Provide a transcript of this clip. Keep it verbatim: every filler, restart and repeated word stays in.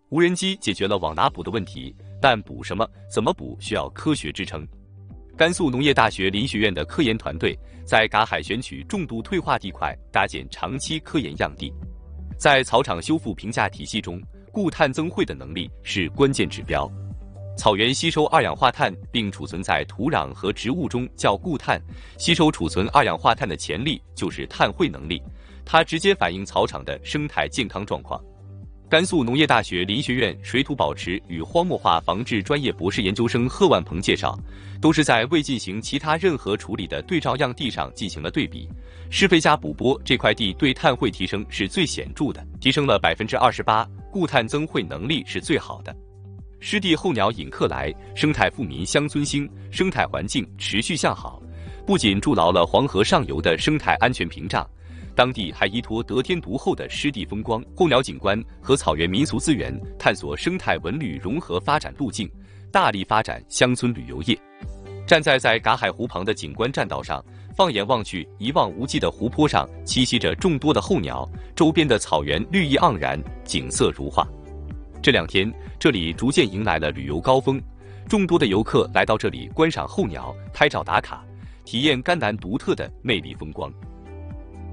无人机解决了往哪捕的问题，但捕什么、怎么捕需要科学支撑。甘肃农业大学林学院的科研团队在嘎海选取重度退化地块搭建长期科研样地。在草场修复评价体系中，固碳增汇的能力是关键指标。草原吸收二氧化碳并储存在土壤和植物中叫固碳，吸收储存二氧化碳的潜力就是碳汇能力，它直接反映草场的生态健康状况。甘肃农业大学林学院水土保持与荒漠化防治专业博士研究生贺万鹏介绍，都是在未进行其他任何处理的对照样地上进行了对比，施肥加补播这块地对碳汇提升是最显著的，提升了 百分之二十八， 固碳增汇能力是最好的。湿地候鸟引客来，生态富民乡村兴，生态环境持续向好，不仅筑牢了黄河上游的生态安全屏障，当地还依托得天独厚的湿地风光、候鸟景观和草原民俗资源，探索生态文旅融合发展路径，大力发展乡村旅游业。站在在嘎海湖旁的景观栈道上，放眼望去，一望无际的湖泊上栖息着众多的候鸟，周边的草原绿意盎然，景色如画。这两天，这里逐渐迎来了旅游高峰，众多的游客来到这里观赏候鸟、拍照打卡，体验甘南独特的魅力风光。